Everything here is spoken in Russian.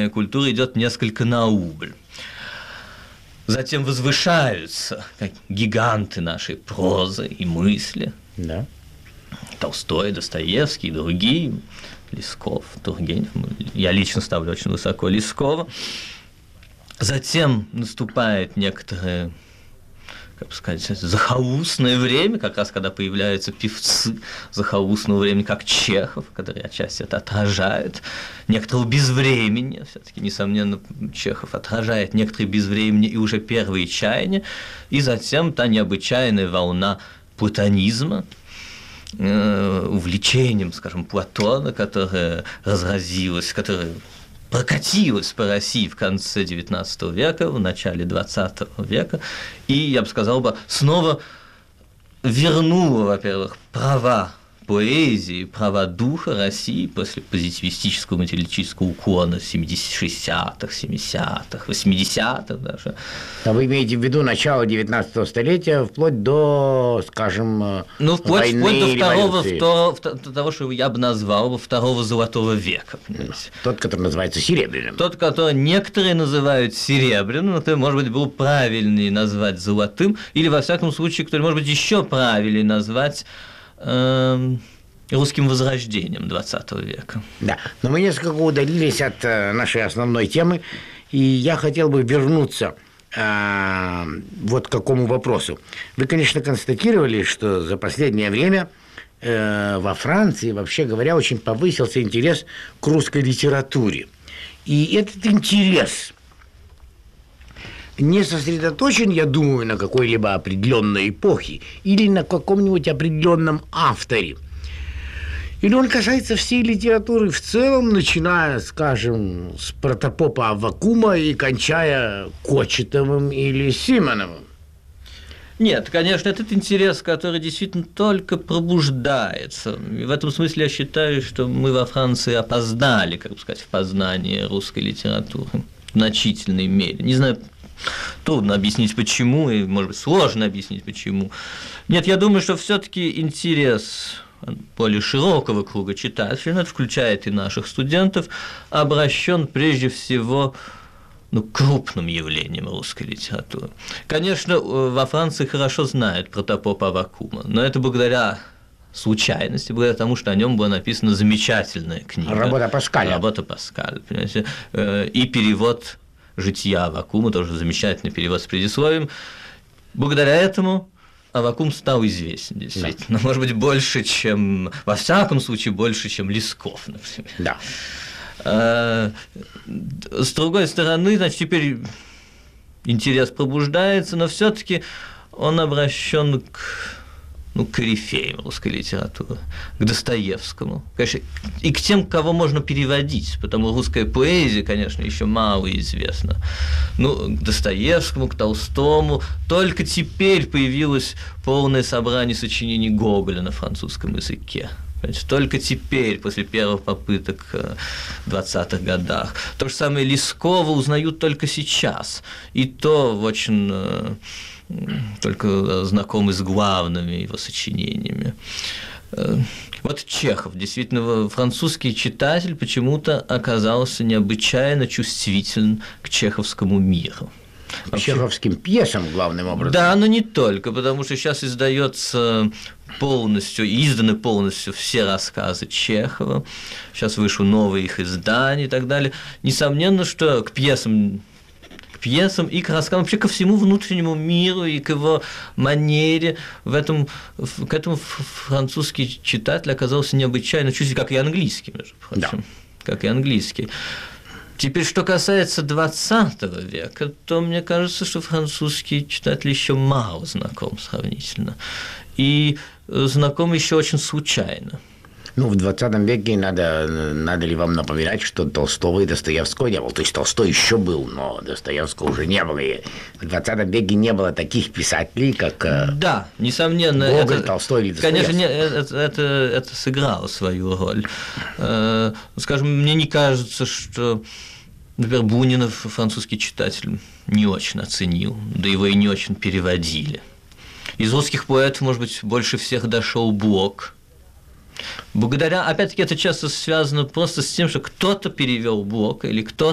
отечественная культура идет несколько на убыль. Затем возвышаются как гиганты нашей прозы и мысли. Да. Толстой, Достоевский и другие, Лесков, Тургенев. Я лично ставлю очень высоко Лескова. Затем наступает некоторое, как бы сказать, захолустное время, как раз когда появляются певцы захолустного времени, как Чехов, которые отчасти это отражают, некоторого безвремени, все-таки, несомненно, Чехов отражает некоторые безвремени и уже первые чаяния, и затем та необычайная волна платонизма, увлечением, скажем, Платона, которое разразилось, которое прокатилась по России в конце XIX века, в начале XX века, и, я бы сказал, снова вернула, во-первых, права поэзии, права духа России после позитивистического материалистического уклона 60-х, 70-х, 80-х даже. А вы имеете в виду начало 19 столетия, вплоть до, скажем, вплоть до того, что я бы назвал второго золотого века. Тот, который называется серебряным. Тот, который некоторые называют серебряным, но который, может быть, был правильнее назвать золотым, или, во всяком случае, который, может быть, еще правильнее назвать русским возрождением XX века. Да, но мы несколько удалились от нашей основной темы, и я хотел бы вернуться вот к какому вопросу. Вы, конечно, констатировали, что за последнее время во Франции, вообще говоря, очень повысился интерес к русской литературе. И этот интерес не сосредоточен, я думаю, на какой-либо определенной эпохе или на каком-нибудь определенном авторе. Или он касается всей литературы в целом, начиная, скажем, с протопопа Аввакума и кончая Кочетовым или Симоновым. Нет, конечно, этот интерес, который действительно только пробуждается. И в этом смысле я считаю, что мы во Франции опоздали, как бы сказать, в познании русской литературы в значительной мере. Не знаю, трудно объяснить почему, и, может быть, сложно объяснить почему. Нет, я думаю, что все-таки интерес более широкого круга читателей, это включает и наших студентов, обращен прежде всего к крупным явлениям русской литературы. Конечно, во Франции хорошо знают протопопа Аввакума, но это благодаря случайности, благодаря тому, что о нем была написана замечательная книга. Работа Паскаля. Работа Паскаля, понимаете, и перевод «Жития Аввакума», тоже замечательный перевод с предисловием. Благодаря этому Аввакум стал известен, действительно. Да. Может быть, больше, чем, во всяком случае, больше, чем Лесков, например. Да. С другой стороны, значит, теперь интерес пробуждается, но все-таки он обращен к корифеям русской литературы, к Достоевскому, конечно, и к тем, кого можно переводить, потому что русская поэзия, конечно, еще мало известна. К Достоевскому, к Толстому. Только теперь появилось полное собрание сочинений Гоголя на французском языке. Только теперь, после первых попыток в 20-х годах. То же самое Лескова узнают только сейчас, и то очень только знакомы с главными его сочинениями. Вот Чехов, действительно, французский читатель почему-то оказался необычайно чувствителен к чеховскому миру. К чеховским пьесам, главным образом. Да, но не только, потому что сейчас изданы полностью все рассказы Чехова, сейчас вышло новое их издание и так далее. Несомненно, что к пьесам и к рассказам, вообще ко всему внутреннему миру и к его манере, к этому французский читатель оказался необычайно чувствителен, как и английский, между прочим, да. Как и английский. Теперь, что касается XX века, то мне кажется, что французский читатель еще мало знаком сравнительно, и знаком еще очень случайно. В 20 веке надо ли вам напоминать, что Толстого и Достоевского не было? То есть Толстой еще был, но Достоевского уже не было. И в 20 веке не было таких писателей, как да, несомненно, Гоголь, Толстой или Достоевский. Конечно, это сыграло свою роль. Скажем, мне не кажется, что, например, Бунина французский читатель не очень оценил, да его и не очень переводили. Из русских поэтов, может быть, больше всех дошел Блок. Опять-таки, это часто связано просто с тем, что кто-то перевел Блока или кто-то